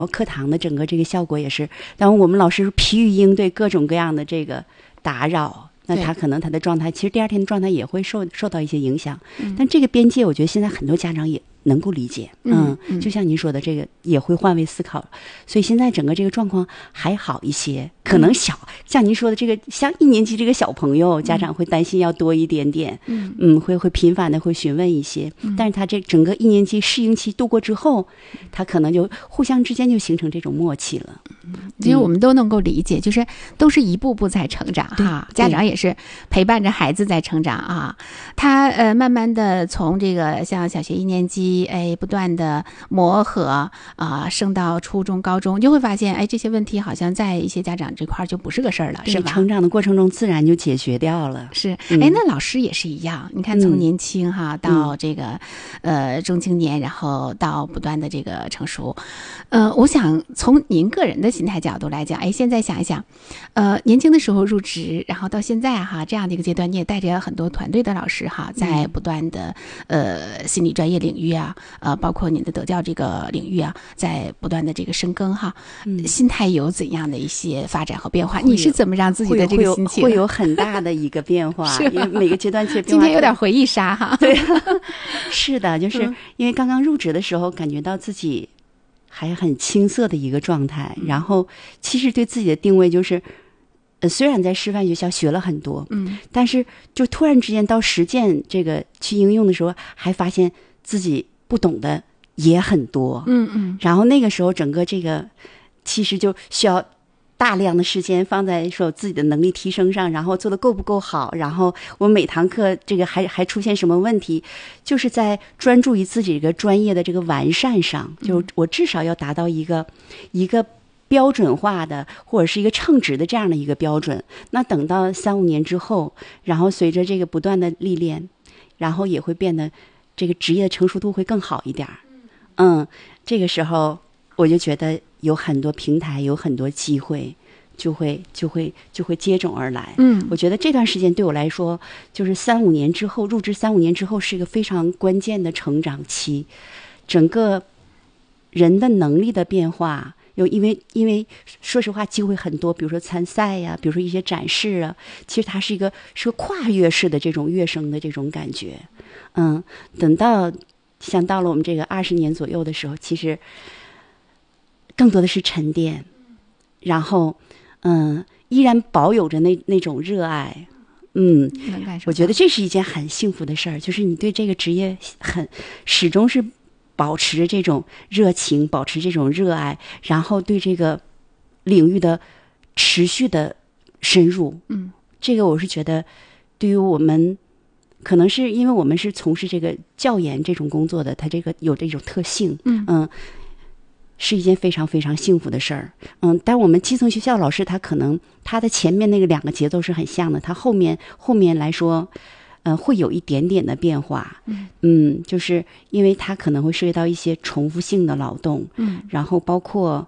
课堂的整个这个效果也是，当我们老师疲于应对各种各样的这个打扰，那他可能他的状态，其实第二天的状态也会受到一些影响。但这个边界，我觉得现在很多家长也能够理解。就像您说的，这个也会换位思考，所以现在整个这个状况还好一些。可能像您说的这个，像1年级这个小朋友，家长会担心要多一点点，会频繁的会询问一些。但是他这整个1年级适应期度过之后，他可能就互相之间就形成这种默契了。 其实我们都能够理解，就是都是一步步在成长哈，家长也是陪伴着孩子在成长啊。他慢慢的从这个像小学1年级，不断的磨合啊，升到初中、高中，就会发现，这些问题好像在一些家长这块就不是个事儿了，是吧？ 成长的过程中自然就解决掉了。 是，那老师也是一样，你看从年轻哈到这个中青年，然后到不断的这个成熟。我想从您个人的心态角度来讲，现在想一想，年轻的时候入职，然后到现在哈这样的一个阶段，你也带着很多团队的老师哈，在不断的心理专业领域啊，包括您的德教这个领域啊，在不断的这个深耕哈，心态有怎样的一些发展和变化？你是怎么让自己的这个心情会有很大的一个变化？因为每个阶段其实变今化天有点回忆杀哈。 对，是的，就是因为刚刚入职的时候，感觉到自己还很青涩的一个状态，然后其实对自己的定位就是，虽然在师范学校学了很多，但是就突然之间到实践这个去应用的时候，还发现自己不懂的也很多，然后那个时候整个这个其实就需要大量的时间放在说自己的能力提升上，然后做得够不够好，然后我每堂课这个还出现什么问题，就是在专注于自己这个专业的这个完善上，就我至少要达到一个标准化的或者是一个称职的这样的一个标准。那等到3、5年之后，然后随着这个不断的历练，然后也会变得这个职业的成熟度会更好一点。这个时候我就觉得有很多平台，有很多机会就会接踵而来。我觉得这段时间对我来说，就是3、5年之后，入职3、5年之后是一个非常关键的成长期，整个人的能力的变化。因为说实话机会很多，比如说参赛呀，比如说一些展示啊，其实它是个跨越式的这种跃升的这种感觉。等到像到了我们这个20年左右的时候，其实更多的是沉淀，然后依然保有着那种热爱。我觉得这是一件很幸福的事儿，就是你对这个职业始终是保持着这种热情，保持这种热爱，然后对这个领域的持续的深入。这个我是觉得对于我们，可能是因为我们是从事这个教研这种工作的，它这个有这种特性。是一件非常非常幸福的事儿。但我们基层学校老师他可能他的前面那个2个节奏是很像的，他后面来说会有一点点的变化。就是因为它可能会涉及到一些重复性的劳动，然后包括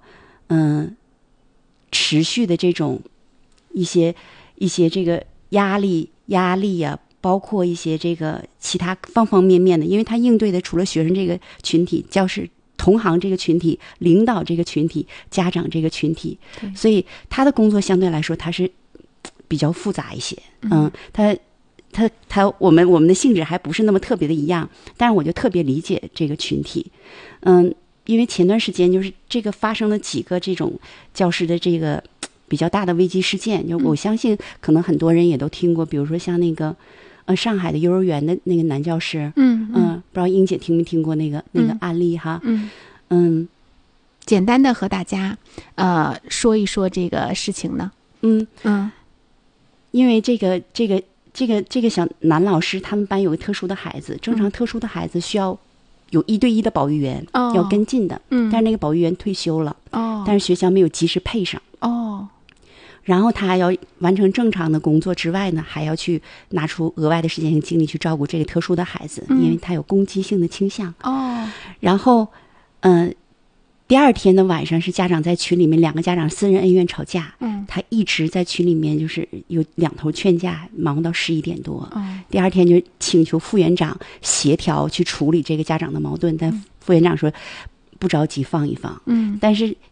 持续的这种一些这个压力呀，包括一些这个其他方方面面的，因为他应对的除了学生这个群体、教师同行这个群体、领导这个群体、家长这个群体，所以他的工作相对来说他是比较复杂一些。我们的性质还不是那么特别的一样，但是我就特别理解这个群体。因为前段时间就是这个发生了几个这种教师的这个比较大的危机事件，就我相信可能很多人也都听过，比如说像那个上海的幼儿园的那个男教师，不知道英姐听没听过那个案例哈。 简单的和大家说一说这个事情呢。 因为这个小男老师，他们班有个特殊的孩子，正常特殊的孩子需要有1对1的保育员，要跟进的。但是那个保育员退休了，但是学校没有及时配上。然后他还要完成正常的工作之外呢，还要去拿出额外的时间和精力去照顾这个特殊的孩子，因为他有攻击性的倾向。然后第2天的晚上是家长在群里面2个家长私人恩怨吵架，他一直在群里面就是有2头劝架，忙到11点多。第2天就请求副园长协调去处理这个家长的矛盾，但副园长说不着急放一放， 嗯， 但是